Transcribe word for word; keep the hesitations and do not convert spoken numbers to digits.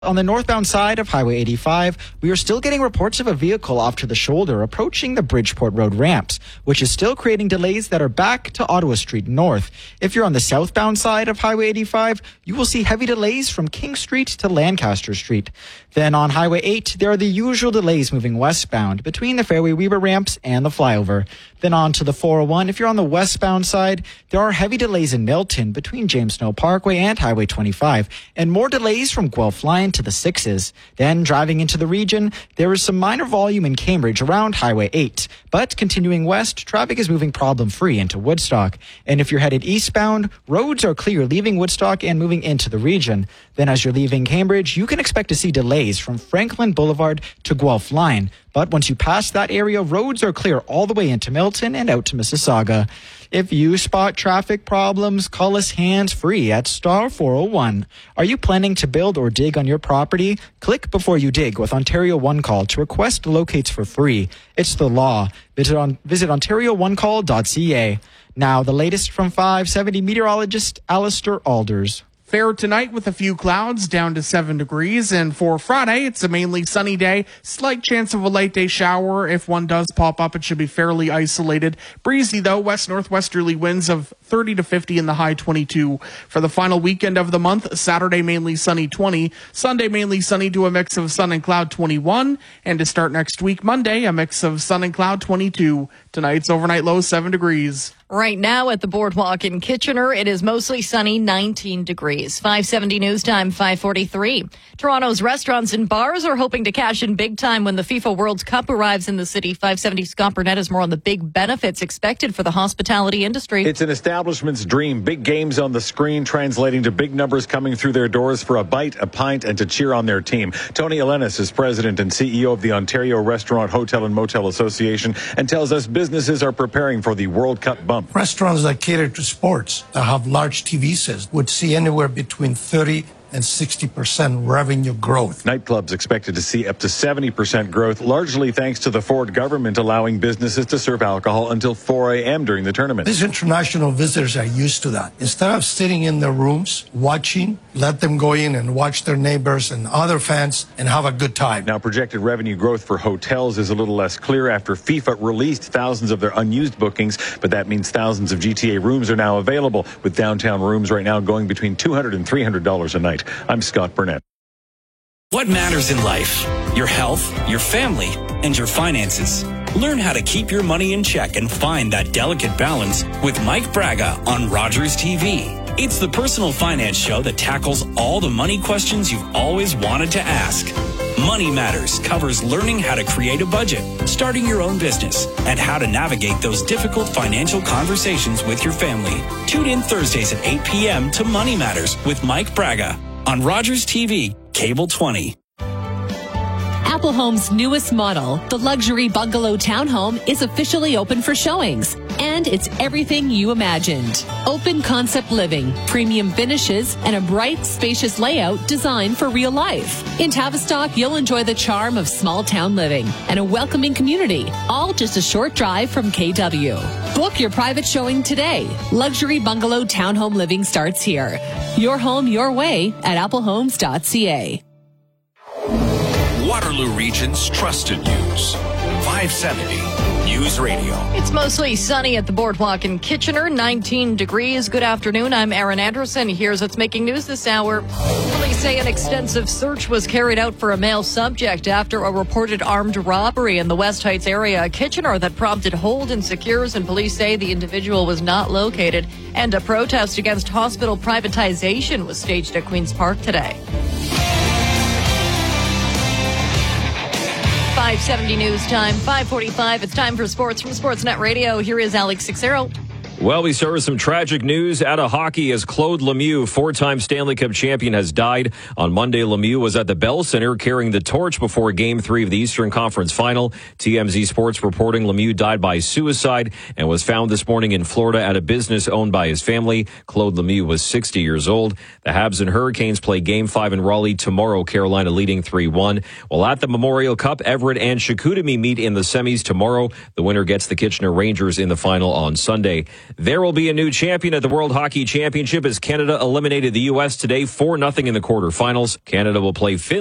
On the northbound side of Highway eighty-five, we are still getting reports of a vehicle off to the shoulder approaching the Bridgeport Road ramps, which is still creating delays that are back to Ottawa Street North. If you're on the southbound side of Highway eighty-five, you will see heavy delays from King Street to Lancaster Street. Then on Highway eight, there are the usual delays moving westbound between the Fairway Weaver ramps and the flyover. Then on to the four oh one. If you're on the westbound side, there are heavy delays in Milton between James Snow Parkway and Highway twenty-five, and more delays from Guelph Line to the sixes. Then driving into the region, there is some minor volume in Cambridge around Highway eight. But continuing west, traffic is moving problem-free into Woodstock. And if you're headed eastbound, roads are clear leaving Woodstock and moving into the region. Then as you're leaving Cambridge, you can expect to see delays from Franklin Boulevard to Guelph Line. But once you pass that area, roads are clear all the way into Milton and out to Mississauga. If you spot traffic problems, call us hands-free at star four oh one. Are you planning to build or dig on your property? Click before you dig with Ontario One Call to request locates for free. It's the law. Visit, on, visit ontario one call dot c a. Now, the latest from five seventy meteorologist Alistair Alders. Fair tonight with a few clouds down to seven degrees. And for Friday, it's a mainly sunny day. Slight chance of a late day shower. If one does pop up, it should be fairly isolated. Breezy, though, west-northwesterly winds of thirty to fifty in the high twenty-two. For the final weekend of the month, Saturday mainly sunny twenty. Sunday mainly sunny to a mix of sun and cloud twenty-one. And to start next week, Monday, a mix of sun and cloud twenty-two. Tonight's overnight low seven degrees. Right now at the Boardwalk in Kitchener, it is mostly sunny, nineteen degrees. five seventy News Time, five forty-three. Toronto's restaurants and bars are hoping to cash in big time when the FIFA World Cup arrives in the city. five seventy Scott Burnett has more on the big benefits expected for the hospitality industry. It's an establishment's dream. Big games on the screen translating to big numbers coming through their doors for a bite, a pint, and to cheer on their team. Tony Elenis is president and C E O of the Ontario Restaurant, Hotel and Motel Association and tells us businesses are preparing for the World Cup bump. Restaurants that cater to sports, that have large T V sets, would see anywhere between thirty and sixty percent revenue growth. Nightclubs expected to see up to seventy percent growth, largely thanks to the Ford government allowing businesses to serve alcohol until four a.m. during the tournament. These international visitors are used to that. Instead of sitting in their rooms watching, let them go in and watch their neighbors and other fans and have a good time. Now, projected revenue growth for hotels is a little less clear after FIFA released thousands of their unused bookings, but that means thousands of G T A rooms are now available, with downtown rooms right now going between two hundred dollars and three hundred dollars a night. I'm Scott Burnett. What matters in life? Your health, your family, and your finances. Learn how to keep your money in check and find that delicate balance with Mike Braga on Rogers T V. It's the personal finance show that tackles all the money questions you've always wanted to ask. Money Matters covers learning how to create a budget, starting your own business, and how to navigate those difficult financial conversations with your family. Tune in Thursdays at eight p.m. to Money Matters with Mike Braga on Rogers T V, Cable twenty. Apple Home's newest model, the luxury bungalow townhome, is officially open for showings. And it's everything you imagined. Open concept living, premium finishes, and a bright, spacious layout designed for real life. In Tavistock, you'll enjoy the charm of small town living and a welcoming community, all just a short drive from K W. Book your private showing today. Luxury bungalow townhome living starts here. Your home, your way at apple homes dot c a. Waterloo Region's trusted news. five seventy News Radio. It's mostly sunny at the Boardwalk in Kitchener, nineteen degrees. Good afternoon. I'm Aaron Anderson. Here's what's making news this hour. Police say an extensive search was carried out for a male subject after a reported armed robbery in the West Heights area of Kitchener that prompted hold and secures, and police say the individual was not located. And a protest against hospital privatization was staged at Queen's Park today. five seventy News Time, five forty-five. It's time for sports from Sportsnet Radio. Here is Alex Sixero. Well, we start with some tragic news out of hockey as Claude Lemieux, four-time Stanley Cup champion, has died. On Monday, Lemieux was at the Bell Center carrying the torch before Game three of the Eastern Conference Final. T M Z Sports reporting Lemieux died by suicide and was found this morning in Florida at a business owned by his family. Claude Lemieux was sixty years old. The Habs and Hurricanes play Game five in Raleigh tomorrow, Carolina leading three one. While at the Memorial Cup, Everett and Chicoutimi meet in the semis tomorrow. The winner gets the Kitchener Rangers in the final on Sunday. There will be a new champion at the World Hockey Championship as Canada eliminated the U S today four nothing in the quarterfinals. Canada will play Finland